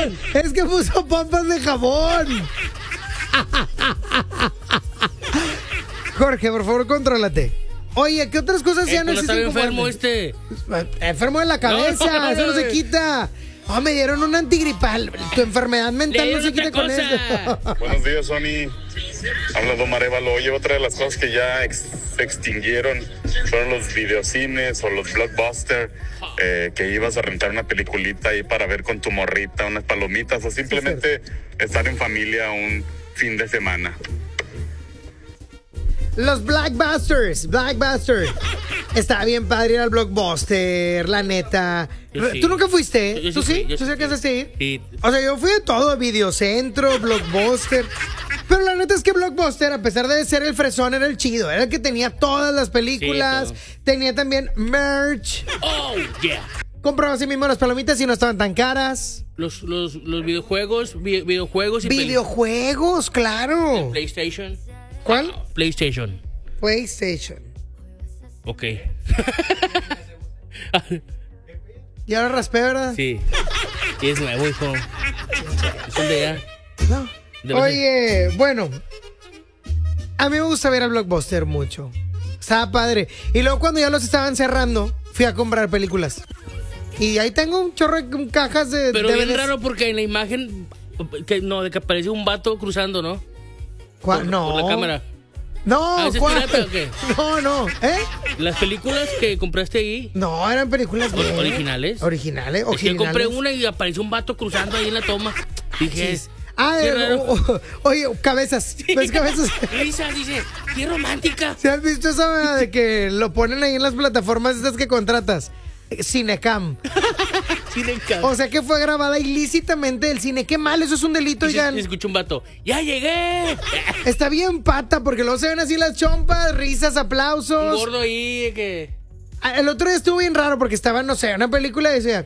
Es que puso pompas de jabón. Jorge, por favor, contrólate. Oye, ¿qué otras cosas ya no existen? Está enfermo Enfermo de la cabeza, eso no se quita. Oh, me dieron un antigripal. Tu enfermedad mental no se quita con eso. Buenos días, Sony. Habla Don Marévalo. Oye, otra de las cosas que ya se extinguieron fueron los videocines o los blockbusters, que ibas a rentar una peliculita ahí para ver con tu morrita, unas palomitas o simplemente estar en familia un fin de semana. Los Blockbusters. Estaba bien padre ir al Blockbuster, la neta. Sí. ¿Tú nunca fuiste? Yo ¿Tú sí sí? fui, ¿Tú sí alcanzaste a ir? Sí. O sea, yo fui de todo, Videocentro, Blockbuster. Pero la neta es que Blockbuster, a pesar de ser el fresón, era el chido. Era el que tenía todas las películas. Sí, tenía también merch. Oh, yeah. Compraba así mismo las palomitas y no estaban tan caras. Los videojuegos y Videojuegos, claro. PlayStation. ¿Cuál? PlayStation. Ok. Ya lo raspé, ¿verdad? Sí. Y es nuevo, hijo. Es un de ya. No. Oye, bueno. A mí me gusta ver al Blockbuster mucho. Estaba padre. Y luego cuando ya los estaban cerrando, fui a comprar películas. Y ahí tengo un chorro de cajas de Pero DVDs. bien raro porque en la imagen de que aparece un vato cruzando, ¿no? No. Por la cámara. No, ¿es ¿cuál? pirata o qué? No. ¿Eh? Las películas que compraste ahí. No, eran películas bien. ¿Originales? Originales. Es que compré una y apareció un vato cruzando ahí en la toma. Dije, qué raro. Oye, cabezas. ¿Ves cabezas? Lisa dice, qué romántica. ¿Se has visto esa de que lo ponen ahí en las plataformas estas que contratas? Cinecam. Cinecam. O sea que fue grabada ilícitamente el cine. Qué mal, eso es un delito, oigan. Y escuché un vato, ¡ya llegué! Está bien pata, porque luego se ven así las chompas, risas, aplausos. Un gordo ahí que... El otro día estuvo bien raro porque estaba, no sé, una película y decía...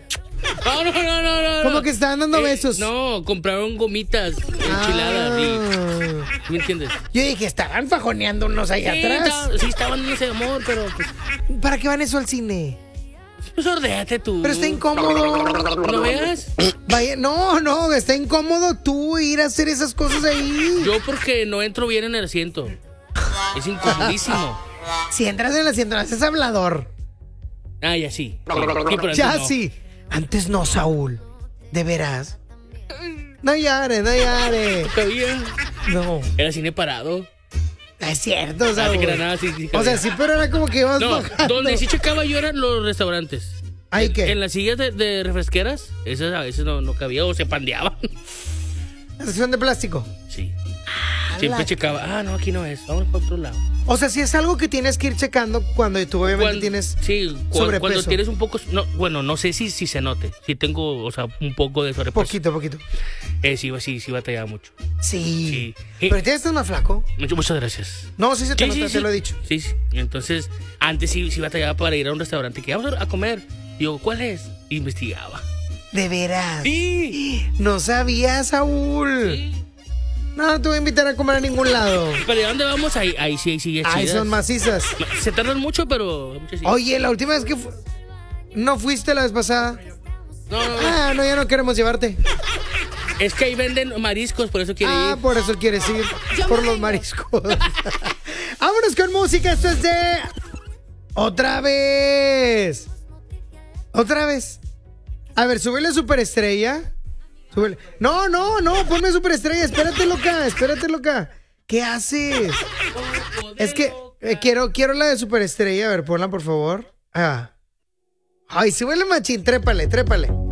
No. Como que estaban dando besos. No, compraron gomitas enchiladas y... ¿Me entiendes? Yo dije, estaban fajoneando unos allá atrás. Sí, estaban en ese amor, pero... Pues, ¿para qué van eso al cine? pues ordéate tú. Pero está incómodo. ¿No veas? Vaya, no, está incómodo tú ir a hacer esas cosas ahí. Yo porque no entro bien en el asiento. Es incomodísimo. Si entras en el asiento, haces hablador. Ah, ya sí. Pero Ya no. sí. Antes no, Saúl. ¿De veras? No llores. Todavía. No. Era cine parado. Es cierto, Saúl. Sí, o sea, sí, pero era como que ibas bajando. Donde sí checaba yo eran los restaurantes. ¿Ahí qué? En las sillas de refresqueras, esas a veces no cabía o se pandeaban. ¿Las que son de plástico? Sí. Siempre checaba, no, aquí no es, vamos para otro lado. O sea, sí es algo que tienes que ir checando cuando tú obviamente tienes sobrepeso. Cuando tienes un poco, no sé si se note, si tengo, o sea, un poco de sobrepeso. Poquito. Sí batallaba mucho. Sí. Pero ya estás más flaco. Muchas gracias. No, sí se te nota, te lo he dicho. Sí. Entonces, antes sí batallaba para ir a un restaurante que vamos a comer. Digo, ¿cuál es? Investigaba. ¿De veras? Sí. No sabía, Saúl. Sí. No te voy a invitar a comer a ningún lado. ¿Pero de dónde vamos? Ahí sí, Ahí son macizas. Se tardan mucho, pero... Oye, la última vez que... ¿No fuiste la vez pasada? No. No, ya no queremos llevarte. Es que ahí venden mariscos, por eso quiere ir. Por eso quieres ir. Por los mariscos. Vámonos con música. Esto es de... Otra vez. A ver, súbele Superestrella. Súbele. No, ponme Superestrella. Espérate, loca. ¿Qué haces? Es que quiero la de Superestrella. A ver, ponla, por favor. Ay, súbele, machín. Trépale.